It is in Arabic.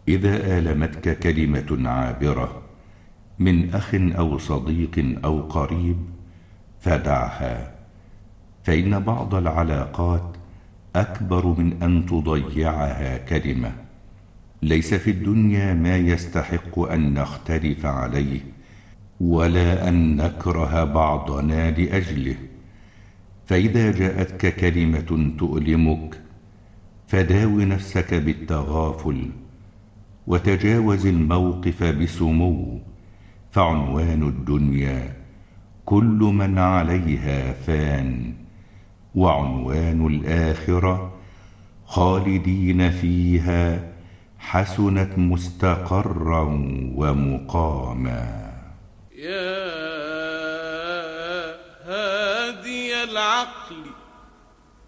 إذا آلمتك كلمة عابرة من أخ أو صديق أو قريب فدعها، فإن بعض العلاقات أكبر من أن تضيعها كلمة. ليس في الدنيا ما يستحق أن نختلف عليه ولا أن نكره بعضنا لأجله. فإذا جاءتك كلمة تؤلمك فداو نفسك بالتغافل وتجاوز الموقف بسمو، فعنوان الدنيا كل من عليها فان، وعنوان الآخرة خالدين فيها حسنت مستقرا ومقاما. يا هادي العقل